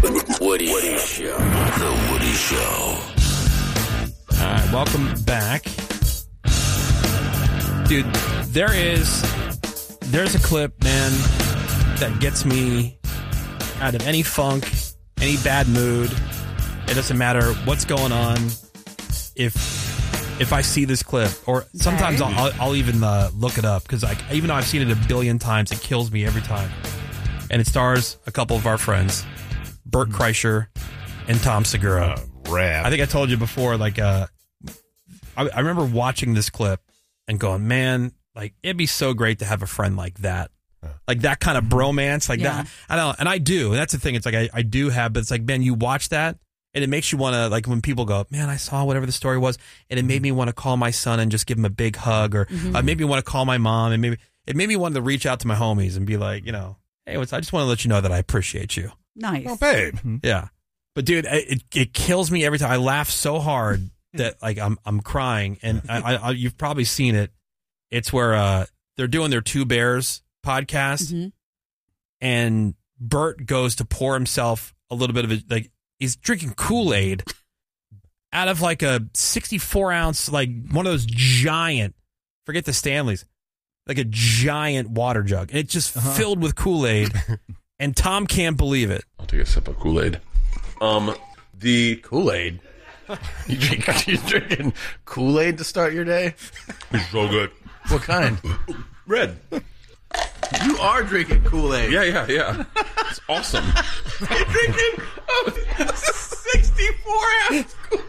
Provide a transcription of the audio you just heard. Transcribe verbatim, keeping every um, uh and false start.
Woody, Woody Show. The Woody Show. All right, welcome back. Dude, there is, there's a clip, man, that gets me out of any funk, any bad mood. It doesn't matter what's going on. If if I see this clip, or sometimes Okay. I'll, I'll, I'll even uh, look it up, because like, even though I've seen it a billion times, it kills me every time. And it stars a couple of our friends, Bert Kreischer and Tom Segura. Uh, rad. I think I told you before, like, uh, I, I remember watching this clip and going, man, like, it'd be so great to have a friend like that. Like that kind of bromance, like Yeah. that. I don't, and I do. That's the thing. It's like, I, I do have, but it's like, man, you watch that and it makes you want to, like, when people go, man, I saw whatever the story was, and it made me want to call my son and just give him a big hug, or Mhm. uh, maybe want to call my mom, and maybe it made me want to reach out to my homies and be like, you know, hey, what's, I just want to let you know that I appreciate you. Nice. Oh, babe. Yeah. But dude, it it kills me every time. I laugh so hard that like I'm I'm crying, and I, I, I you've probably seen it. It's where uh they're doing their Two Bears podcast, Mhm. and Bert goes to pour himself a little bit of it, like he's drinking Kool-Aid out of like a sixty-four ounce, like one of those giant, forget the Stanleys, like a giant water jug, and it's just Uh-huh. filled with Kool-Aid, and Tom can't believe it. I'll take a sip of Kool-Aid. Um, the Kool-Aid. You drink, you drinking Kool-Aid to start your day? is so good. What kind? Red. You are drinking Kool-Aid. Yeah, yeah, yeah. It's awesome. You're drinking a sixty-four ounce Kool-Aid.